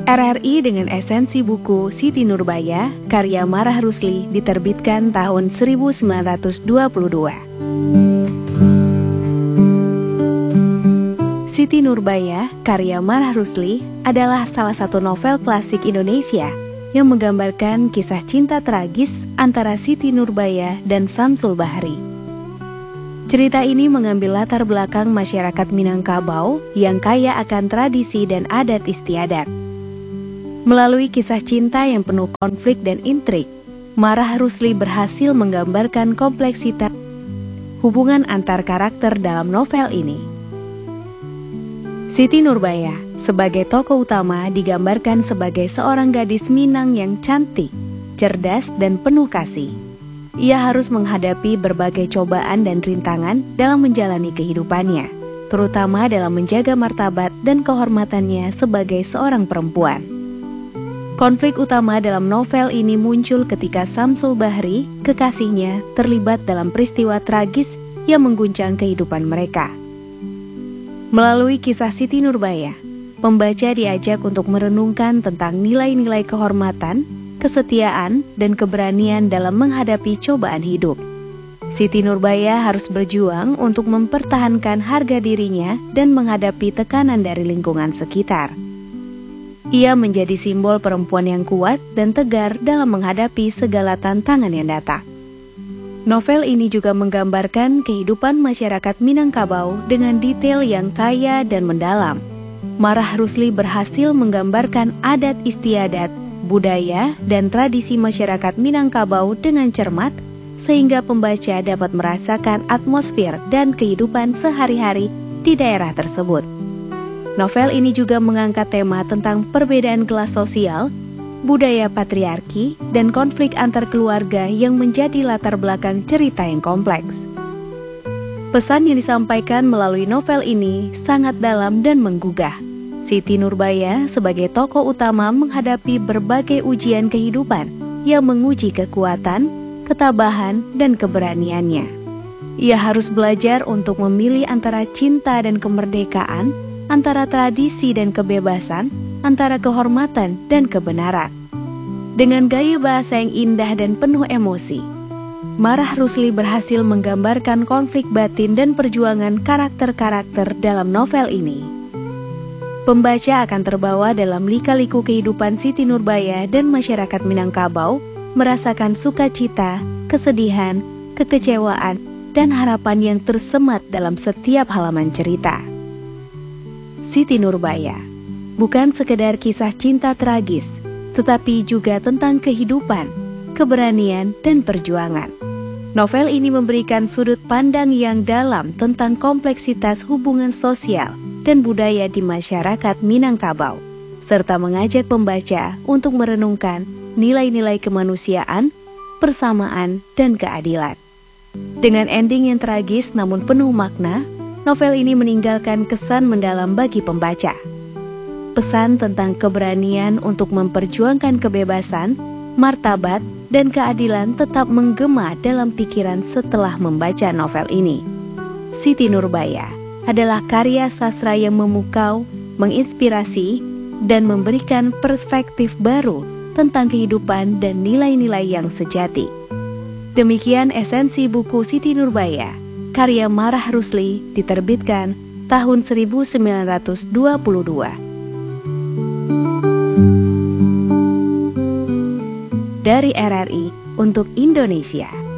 RRI dengan esensi buku Siti Nurbaya, karya Marah Rusli, diterbitkan tahun 1922. Siti Nurbaya, karya Marah Rusli, adalah salah satu novel klasik Indonesia yang menggambarkan kisah cinta tragis antara Siti Nurbaya dan Samsul Bahri. Cerita ini mengambil latar belakang masyarakat Minangkabau yang kaya akan tradisi dan adat istiadat. Melalui kisah cinta yang penuh konflik dan intrik, Marah Rusli berhasil menggambarkan kompleksitas hubungan antar karakter dalam novel ini. Siti Nurbaya sebagai tokoh utama digambarkan sebagai seorang gadis Minang yang cantik, cerdas, dan penuh kasih. Ia harus menghadapi berbagai cobaan dan rintangan dalam menjalani kehidupannya, terutama dalam menjaga martabat dan kehormatannya sebagai seorang perempuan. Konflik utama dalam novel ini muncul ketika Samsul Bahri, kekasihnya, terlibat dalam peristiwa tragis yang mengguncang kehidupan mereka. Melalui kisah Siti Nurbaya, pembaca diajak untuk merenungkan tentang nilai-nilai kehormatan, kesetiaan, dan keberanian dalam menghadapi cobaan hidup. Siti Nurbaya harus berjuang untuk mempertahankan harga dirinya dan menghadapi tekanan dari lingkungan sekitar. Ia menjadi simbol perempuan yang kuat dan tegar dalam menghadapi segala tantangan yang datang. Novel ini juga menggambarkan kehidupan masyarakat Minangkabau dengan detail yang kaya dan mendalam. Marah Rusli berhasil menggambarkan adat istiadat, budaya, dan tradisi masyarakat Minangkabau dengan cermat, sehingga pembaca dapat merasakan atmosfer dan kehidupan sehari-hari di daerah tersebut. Novel ini juga mengangkat tema tentang perbedaan kelas sosial, budaya patriarki, dan konflik antar keluarga yang menjadi latar belakang cerita yang kompleks. Pesan yang disampaikan melalui novel ini sangat dalam dan menggugah. Siti Nurbaya sebagai tokoh utama menghadapi berbagai ujian kehidupan yang menguji kekuatan, ketabahan, dan keberaniannya. Ia harus belajar untuk memilih antara cinta dan kemerdekaan, antara tradisi dan kebebasan, antara kehormatan dan kebenaran. Dengan gaya bahasa yang indah dan penuh emosi, Marah Rusli berhasil menggambarkan konflik batin dan perjuangan karakter-karakter dalam novel ini. Pembaca akan terbawa dalam lika-liku kehidupan Siti Nurbaya dan masyarakat Minangkabau, merasakan sukacita, kesedihan, kekecewaan, dan harapan yang tersemat dalam setiap halaman cerita. Siti Nurbaya bukan sekedar kisah cinta tragis, tetapi juga tentang kehidupan, keberanian, dan perjuangan. Novel ini memberikan sudut pandang yang dalam tentang kompleksitas hubungan sosial dan budaya di masyarakat Minangkabau, serta mengajak pembaca untuk merenungkan nilai-nilai kemanusiaan, persamaan, dan keadilan. Dengan ending yang tragis namun penuh makna, novel ini meninggalkan kesan mendalam bagi pembaca. Pesan tentang keberanian untuk memperjuangkan kebebasan, martabat, dan keadilan tetap menggema dalam pikiran setelah membaca novel ini. Siti Nurbaya adalah karya sastra yang memukau, menginspirasi, dan memberikan perspektif baru tentang kehidupan dan nilai-nilai yang sejati. Demikian esensi buku Siti Nurbaya, karya Marah Rusli, diterbitkan tahun 1922. Dari RRI untuk Indonesia.